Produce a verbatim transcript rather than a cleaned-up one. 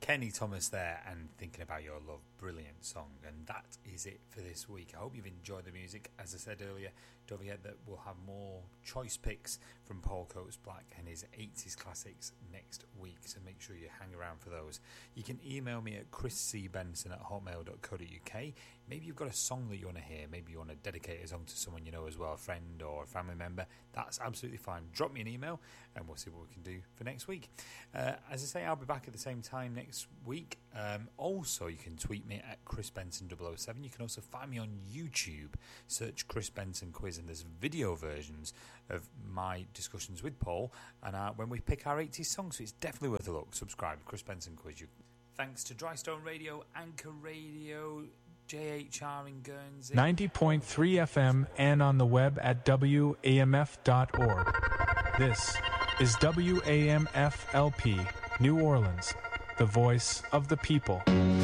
Kenny Thomas there, and Thinking About Your Love, brilliant song. And that is it for this week. I hope you've enjoyed the music. As I said earlier, don't forget that we'll have more choice picks from Paul Coates Black and his eighties classics next week, so make sure you hang around for those. You can email me at chris c benson at hotmail dot co dot uk. Maybe you've got a song that you want to hear. Maybe you want to dedicate a song to someone you know as well, a friend or a family member. That's absolutely fine. Drop me an email and we'll see what we can do for next week. Uh, as I say, I'll be back at the same time next week. Um, also, you can tweet me at chris benson double oh seven. You can also find me on YouTube. Search Chris Benson Quiz, and there's video versions of my discussions with Paul and uh, when we pick our eighties songs. So it's definitely worth a look. Subscribe, Chris Benson Quiz. You. Thanks to Drystone Radio, Anchor Radio, J H R in Guernsey, ninety point three F M, and on the web at W A M F dot org. This is W A M F L P, New Orleans, the voice of the people.